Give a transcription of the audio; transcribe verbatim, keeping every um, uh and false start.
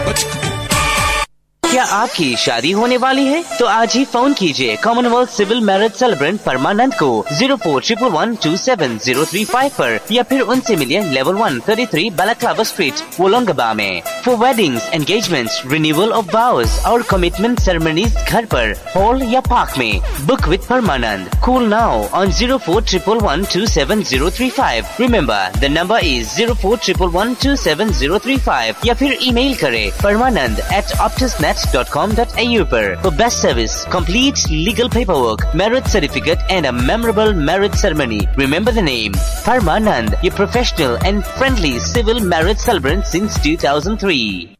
क्या आपकी शादी होने वाली है? तो आज ही फोन कीजिए कॉमनवेल्थ सिविल मैरिज सेलिब्रेंट परमानंद को zero four triple one two seven zero three five पर या फिर उनसे मिलिए level one thirty three balaclava street वोलोंगबा में। For weddings, engagements, renewal of vows और कमिटमेंट सेरेमनीज घर पर, हॉल या पार्क में। Book with Parmanand. Call now on zero four triple one two seven zero three five. Remember the number is zero four triple one two seven zero three five या फिर email करें परमानंद eight optusnet dot com dot a u पर। For best service, complete legal paperwork, marriage certificate and a memorable marriage ceremony. Remember the name Parmanand, your professional and friendly civil marriage celebrant since two thousand three.